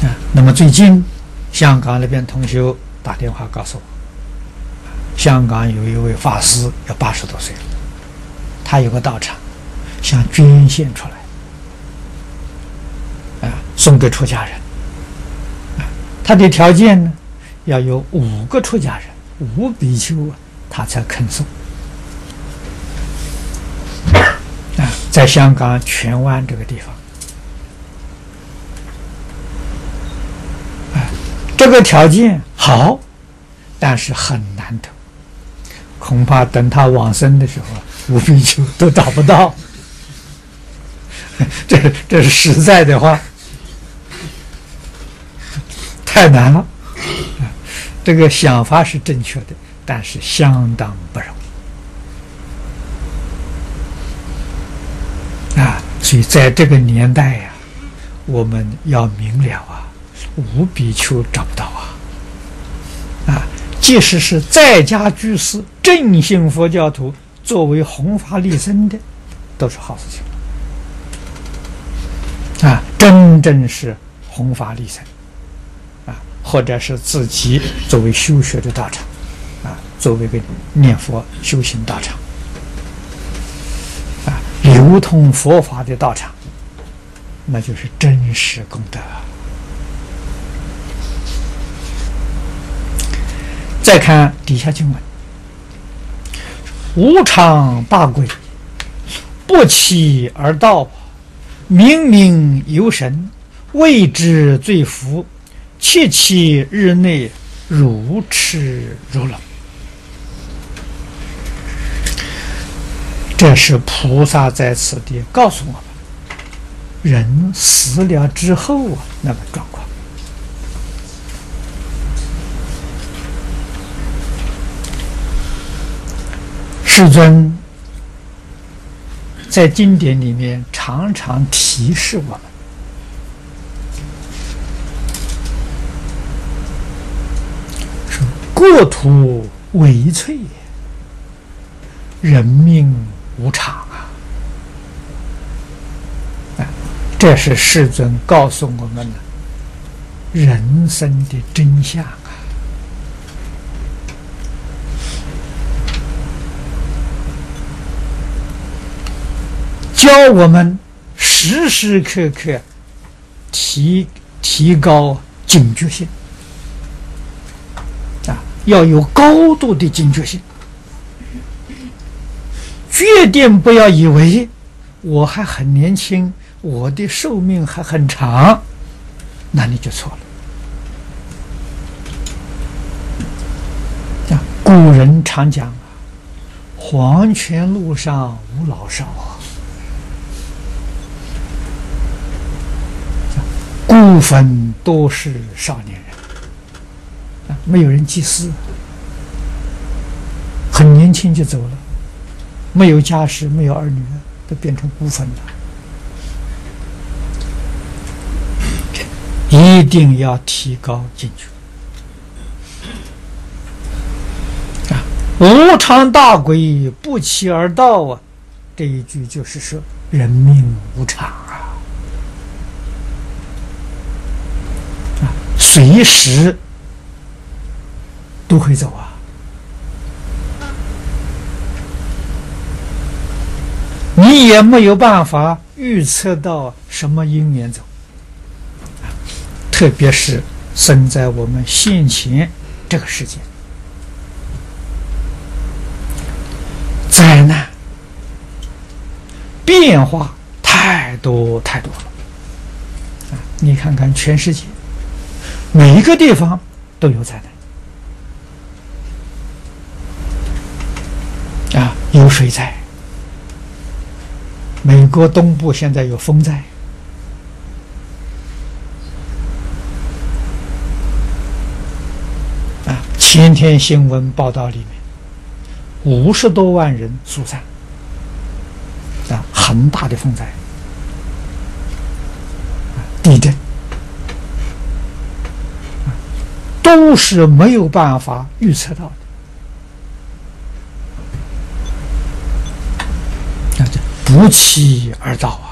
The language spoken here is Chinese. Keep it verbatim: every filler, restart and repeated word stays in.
啊，那么最近香港那边同学打电话告诉我，香港有一位法师要八十多岁了，他有个道场，想捐献出来，啊，送给出家人。啊，他的条件呢，要有五个出家人，五比丘啊，他才肯送。啊，在香港荃湾这个地方。这个条件好，但是很难得，恐怕等他往生的时候，五比丘都找不到。这这是实在的话，太难了。这个想法是正确的，但是相当不容易啊！所以在这个年代呀、啊，我们要明了啊。五比丘找不到啊！啊，即使是在家居士、正信佛教徒，作为弘法利生的，都是好事情啊！真正是弘法利生啊，或者是自己作为修学的道场啊，作为一个念佛修行道场啊，流通佛法的道场，那就是真实功德啊！再看底下经文：无常大贵，不期而到，冥冥有神，谓之罪福，切切日内如痴如冷。这是菩萨在此地告诉我们，人死了之后啊，那个状况。世尊在经典里面常常提示我们，说国土危脆，人命无常啊！啊，这是世尊告诉我们的人生的真相啊！教我们时时刻刻提提高警觉性啊，要有高度的警觉性，决定不要以为我还很年轻，我的寿命还很长，那你就错了。啊，古人常讲啊，黄泉路上无老少啊。部分都是少年人，啊，没有人祭祀，很年轻就走了，没有家室，没有儿女，都变成孤坟了。一定要提高警觉啊！无常大贵，不期而到啊！这一句就是说，人命无常啊！随时都会走啊！你也没有办法预测到什么因缘走，特别是生在我们现前这个世界，灾难变化太多太多了啊！你看看全世界。每一个地方都有灾难啊，有水灾，美国东部现在有风灾啊，前天新闻报道里面五十多万人疏散啊，很大的风灾啊，地震都是没有办法预测到的，不期而到啊！